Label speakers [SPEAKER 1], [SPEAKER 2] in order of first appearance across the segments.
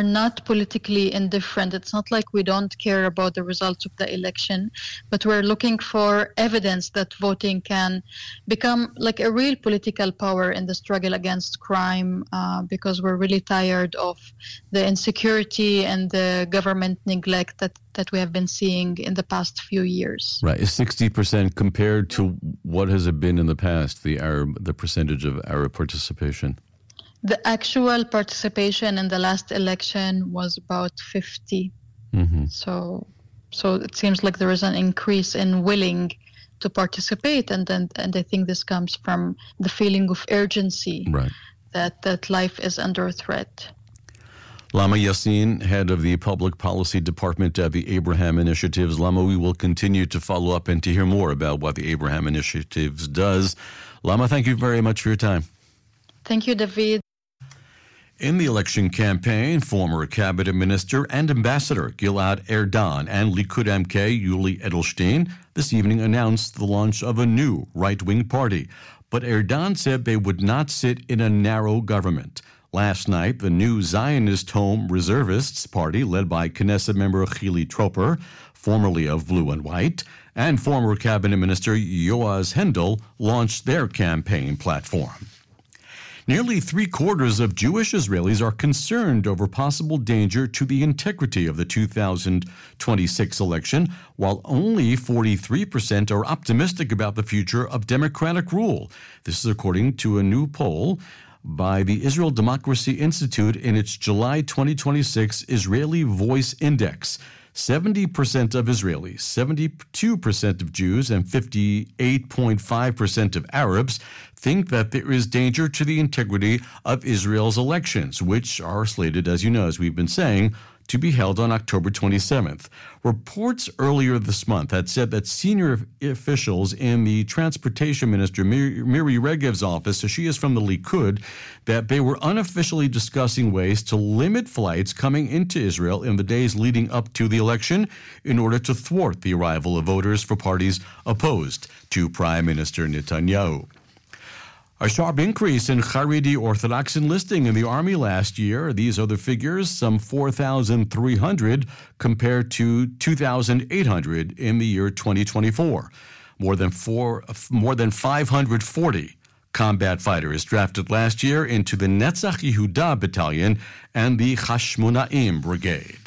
[SPEAKER 1] not politically indifferent. It's not like we don't care about the results of the election, but we're looking for evidence that voting can become like a real political power in the struggle against crime, because we're really tired of the insecurity and the government neglect that we have been seeing in the past few years.
[SPEAKER 2] Right. Is 60% compared to what has it been in the past, the percentage of Arab participation?
[SPEAKER 1] The actual participation in the last election was about 50.
[SPEAKER 2] Mm-hmm.
[SPEAKER 1] So it seems like there is an increase in willing to participate, and I think this comes from the feeling of urgency,
[SPEAKER 2] right,
[SPEAKER 1] that life is under threat.
[SPEAKER 2] Lama Yassin, head of the Public Policy Department at the Abraham Initiatives. Lama, we will continue to follow up and to hear more about what the Abraham Initiatives does. Lama, thank you very much for your time.
[SPEAKER 1] Thank you, David.
[SPEAKER 2] In the election campaign, former cabinet minister and ambassador Gilad Erdan and Likud MK Yuli Edelstein this evening announced the launch of a new right-wing party. But Erdan said they would not sit in a narrow government. Last night, the new Zionist Home Reservists Party, led by Knesset member Chili Troper, formerly of Blue and White, and former cabinet minister Yoaz Hendel, launched their campaign platform. Nearly three-quarters of Jewish Israelis are concerned over possible danger to the integrity of the 2026 election, while only 43% are optimistic about the future of democratic rule. This is according to a new poll by the Israel Democracy Institute in its July 2026 Israeli Voice Index. 70% of Israelis, 72% of Jews, and 58.5% of Arabs think that there is danger to the integrity of Israel's elections, which are slated, as you know, as we've been saying, to be held on October 27th. Reports earlier this month had said that senior officials in the Transportation Minister Miri Regev's office, so she is from the Likud, that they were unofficially discussing ways to limit flights coming into Israel in the days leading up to the election in order to thwart the arrival of voters for parties opposed to Prime Minister Netanyahu. A sharp increase in Haredi Orthodox enlisting in the Army last year. These are the figures, some 4,300 compared to 2,800 in the year 2024. More than 540 combat fighters drafted last year into the Netzach Yehuda Battalion and the Hashmonaim Brigade.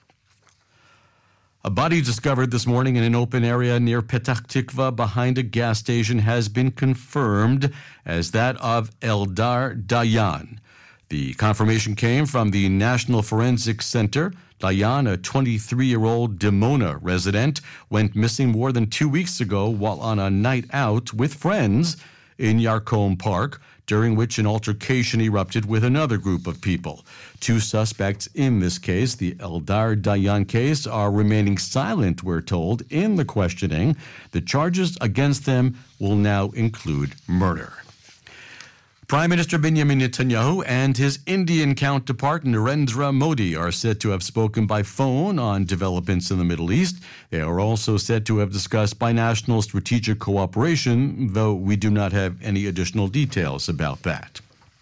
[SPEAKER 2] A body discovered this morning in an open area near Petach Tikva behind a gas station has been confirmed as that of Eldar Dayan. The confirmation came from the National Forensic Center. Dayan, a 23-year-old Dimona resident, went missing more than 2 weeks ago while on a night out with friends in Yarkom Park, during which an altercation erupted with another group of people. Two suspects in this case, the Eldar Dayan case, are remaining silent, we're told, in the questioning. The charges against them will now include murder. Prime Minister Benjamin Netanyahu and his Indian counterpart Narendra Modi are said to have spoken by phone on developments in the Middle East. They are also said to have discussed binational strategic cooperation, though we do not have any additional details about that.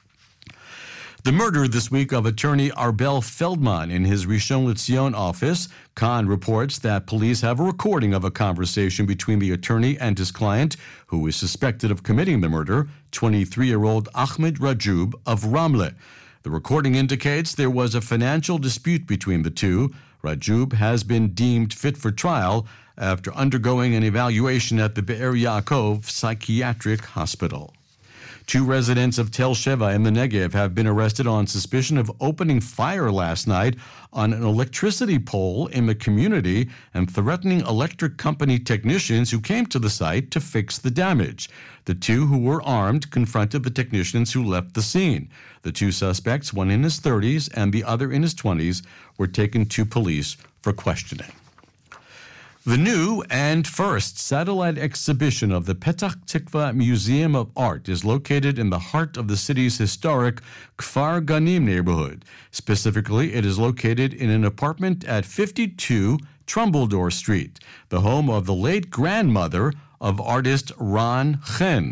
[SPEAKER 2] The murder this week of attorney Arbel Feldman in his Rishon LeZion office. Khan reports that police have a recording of a conversation between the attorney and his client, who is suspected of committing the murder, 23-year-old Ahmed Rajub of Ramle. The recording indicates there was a financial dispute between the two. Rajub has been deemed fit for trial after undergoing an evaluation at the Be'er Yaakov Psychiatric Hospital. Two residents of Tel Sheva in the Negev have been arrested on suspicion of opening fire last night on an electricity pole in the community and threatening electric company technicians who came to the site to fix the damage. The two, who were armed, confronted the technicians who left the scene. The two suspects, one in his 30s and the other in his 20s, were taken to police for questioning. The new and first satellite exhibition of the Petach Tikva Museum of Art is located in the heart of the city's historic Kfar Ganim neighborhood. Specifically, it is located in an apartment at 52 Trumbledore Street, the home of the late grandmother of artist Ron Chen.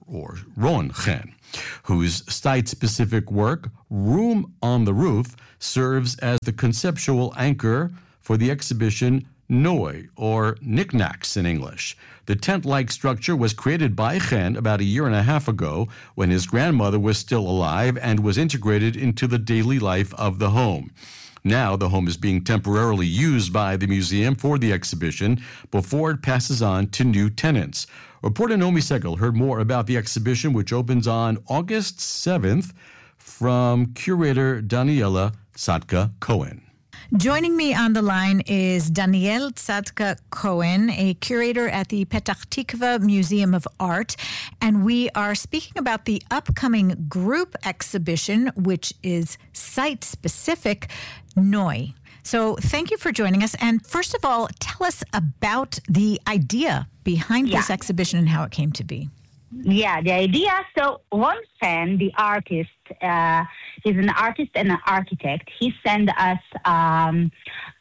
[SPEAKER 2] or Ron Chen, whose site-specific work, Room on the Roof, serves as the conceptual anchor for the exhibition Noi, or Knickknacks in English. The tent-like structure was created by Chen about a year and a half ago when his grandmother was still alive and was integrated into the daily life of the home. Now the home is being temporarily used by the museum for the exhibition before it passes on to new tenants. Reporter Naomi Segal heard more about the exhibition, which opens on August 7th, from curator Daniela Tzadka-Cohen.
[SPEAKER 3] Joining me on the line is Danielle Tzadka-Cohen, a curator at the Petach Tikva Museum of Art, and we are speaking about the upcoming group exhibition, which is site-specific, Noi. So thank you for joining us. And first of all, tell us about the idea behind this exhibition and how it came to be.
[SPEAKER 4] Yeah, the idea, so Ron Chen, the artist, he's an artist and an architect. He sent us an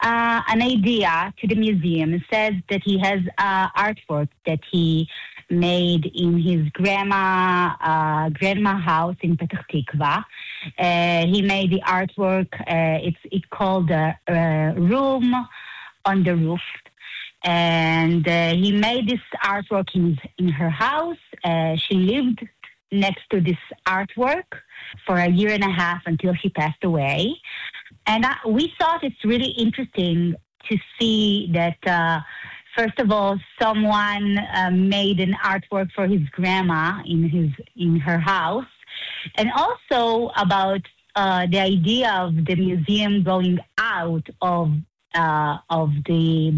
[SPEAKER 4] idea to the museum. It says that he has artwork that he made in his grandma house in Petach Tikva. He made the artwork, it's called Room on the Roof. And he made this artwork in her house. She lived next to this artwork for a year and a half until she passed away. And we thought it's really interesting to see that, first of all, someone made an artwork for his grandma in her house. And also about the idea of the museum going out of the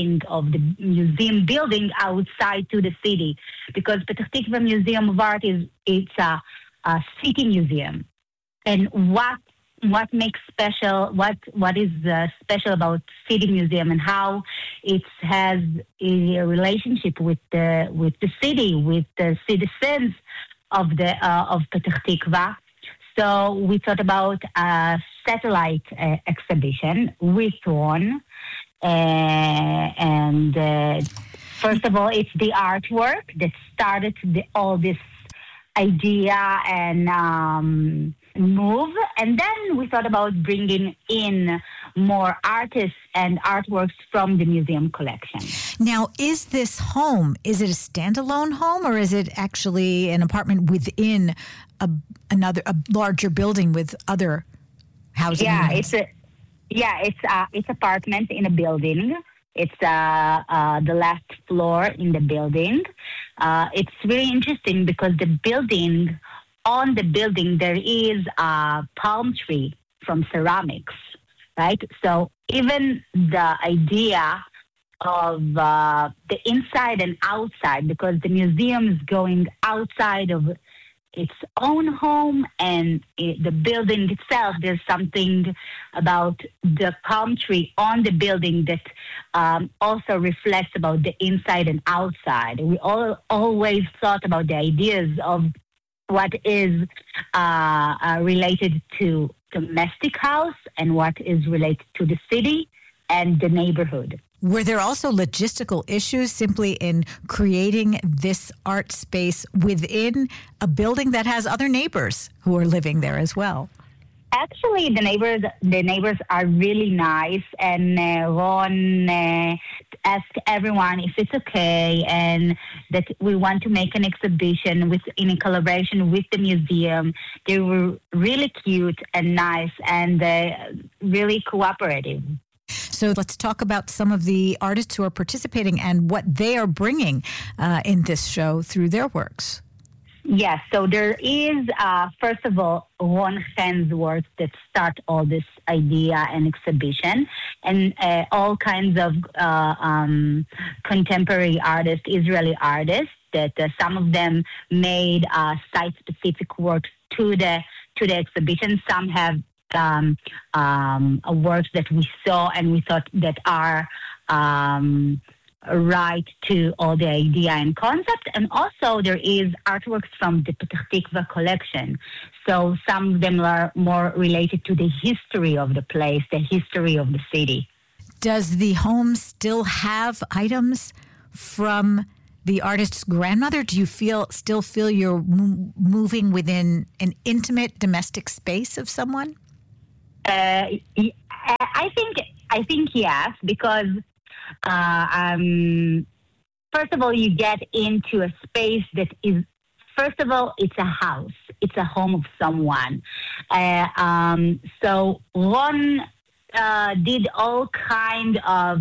[SPEAKER 4] museum building outside to the city, because Petach Tikva Museum of Art it's a city museum. And what makes special? What is special about city museum and how it has a relationship with the city, with the citizens of Petach Tikva? So we thought about a satellite exhibition with Ron. And first of all, it's the artwork that started all this idea and move. And then we thought about bringing in more artists and artworks from the museum collection.
[SPEAKER 3] Now, is this home, is it a standalone home, or is it actually an apartment within a larger building with other housing units?
[SPEAKER 4] It's apartment in a building. It's the last floor in the building. It's really interesting because on the building there is a palm tree from ceramics, right? So even the idea of the inside and outside, because the museum is going outside of its own home and the building itself, there's something about the palm tree on the building that also reflects about the inside and outside. We always thought about the ideas of what is related to domestic house and what is related to the city and the neighborhood.
[SPEAKER 3] Were there also logistical issues simply in creating this art space within a building that has other neighbors who are living there as well?
[SPEAKER 4] Actually, the neighbors are really nice, and Ron asked everyone if it's okay and that we want to make an exhibition in a collaboration with the museum. They were really cute and nice and really cooperative.
[SPEAKER 3] So let's talk about some of the artists who are participating and what they are bringing in this show through their works.
[SPEAKER 4] Yes, so there is, first of all, Ron Chen's work that start all this idea and exhibition, and all kinds of contemporary artists, Israeli artists, that some of them made site-specific works to the exhibition. Some have works that we saw and we thought that are right to all the idea and concept. And also there is artworks from the Petach Tikva collection. So some of them are more related to the history of the place, the history of the city.
[SPEAKER 3] Does the home still have items from the artist's grandmother? Do you still feel you're moving within an intimate domestic space of someone?
[SPEAKER 4] I think yes, because first of all, you get into a space that is, first of all, it's a house. It's a home of someone. So Ron did all kind of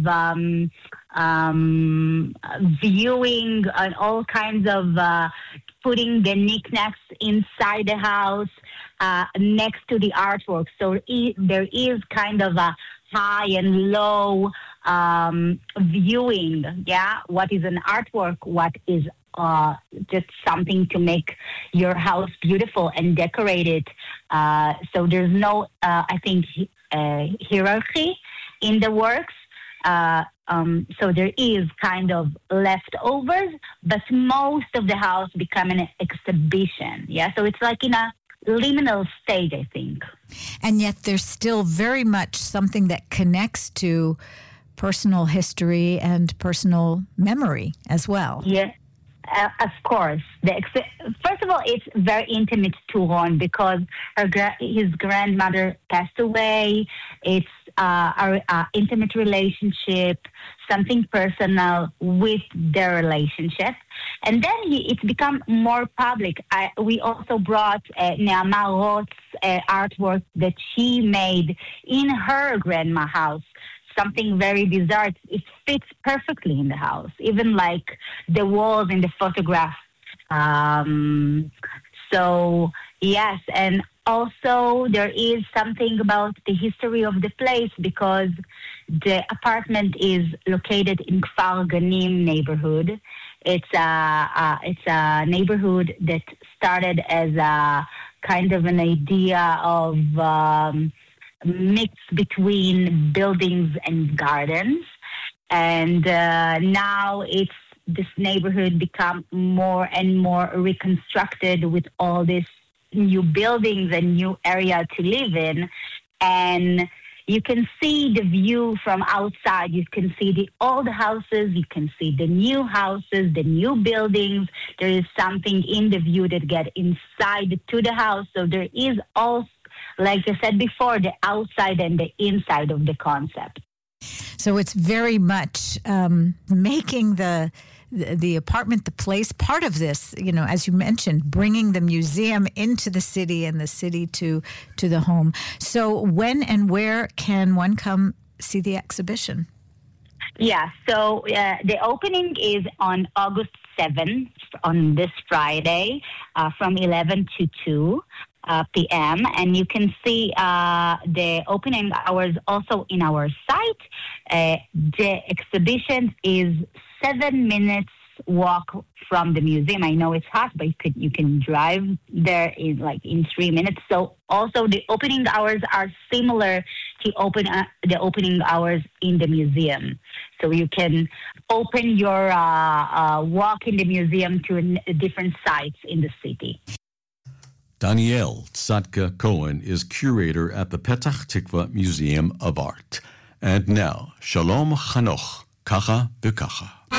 [SPEAKER 4] viewing and all kinds of putting the knickknacks inside the house next to the artwork. So there is kind of a high and low viewing, what is an artwork, what is just something to make your house beautiful and decorate it. So there's no, I think, hierarchy in the works. So there is kind of leftovers, but most of the house become an exhibition. So it's like in a liminal stage, I think.
[SPEAKER 3] And yet there's still very much something that connects to personal history and personal memory as well.
[SPEAKER 4] Yeah, of course. First of all, it's very intimate to Ron because his grandmother passed away. It's our intimate relationship, something personal with their relationship. And then it's become more public. We also brought Neama Roth's artwork that she made in her grandma's house. Something very bizarre. It fits perfectly in the house, even like the walls in the photograph. So, yes, and also there is something about the history of the place because the apartment is located in Kfar Ganim neighborhood. It's a neighborhood that started as a kind of an idea of mix between buildings and gardens, and now this neighborhood become more and more reconstructed with all these new buildings and new area to live in. And you can see the view from outside. You can see the old houses. You can see the new houses, the new buildings. There is something in the view that get inside to the house. So there is also, like I said before, the outside and the inside of the concept.
[SPEAKER 3] So it's very much making the apartment, the place, part of this, as you mentioned, bringing the museum into the city and the city to the home. So when and where can one come see the exhibition?
[SPEAKER 4] Yeah, so the opening is on August 7th, on this Friday, from 11 to 2 p.m. And you can see the opening hours also in our site. The exhibition is 7 minutes walk from the museum. I know it's hot, but you can drive there in 3 minutes. So also the opening hours are similar to the opening hours in the museum. So you can open your walk in the museum to different sites in the city.
[SPEAKER 2] Danielle Tzadka Cohen is curator at the Petach Tikva Museum of Art. And now, Shalom Chanoch, Kacha B'Kacha.